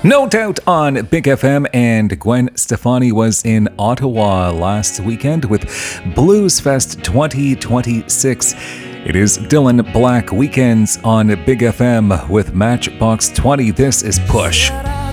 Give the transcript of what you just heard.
No Doubt on Big FM, and Gwen Stefani was in Ottawa last weekend with Blues Fest 2026. It is Dylan Black Weekends on Big FM with Matchbox 20. This is Push.